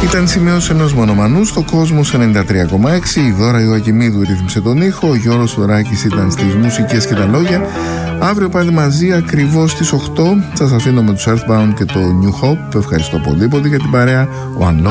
Ήταν σημείωση ενός μονομανού στο Κόσμος 93,6. Η Δώρα Ιωακημίδου ρύθμισε τον ήχο. Ο Γιώργος Θωράκης ήταν στις μουσικές και τα λόγια. Αύριο πάλι μαζί ακριβώς στις 8. Σας αφήνω με τους Earthbound και το New Hope. Ευχαριστώ πολύ για την παρέα. Ο